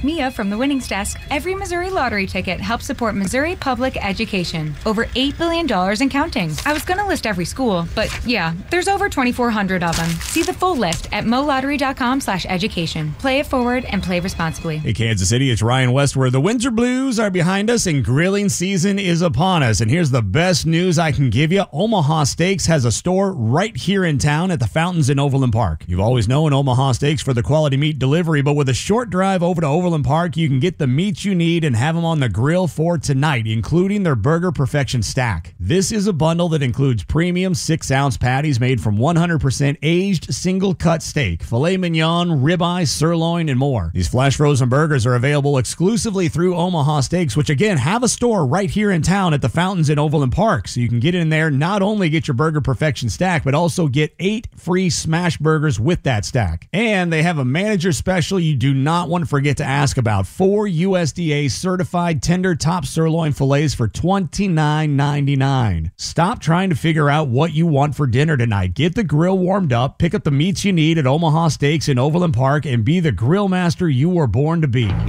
Mia from the Winnings Desk. Every Missouri lottery ticket helps support Missouri public education. Over $8 billion and counting. I was going to list every school, but yeah, there's over 2,400 of them. See the full list at molottery.com/education. Play it forward and play responsibly. Hey, Kansas City, it's Ryan Westward. The Windsor Blues are behind us and grilling season is upon us. And here's the best news I can give you. Omaha Steaks has a store right here in town at the Fountains in Overland Park. You've always known Omaha Steaks for the quality meat delivery, but with a short drive over to Overland Park, you can get the meats you need and have them on the grill for tonight, including their Burger Perfection Stack. This is a bundle that includes premium 6-ounce patties made from 100% aged single-cut steak, filet mignon, ribeye, sirloin, and more. These flash-frozen burgers are available exclusively through Omaha Steaks, which again have a store right here in town at the Fountains in Overland Park. So you can get in there, not only get your Burger Perfection Stack, but also get 8 free smash burgers with that stack. And they have a manager special you do not want to forget to ask about. 4 USDA certified tender top sirloin fillets for $29.99. Stop trying to figure out what you want for dinner tonight. Get the grill warmed up, pick up the meats you need at Omaha Steaks in Overland Park, and be the grill master you were born to be.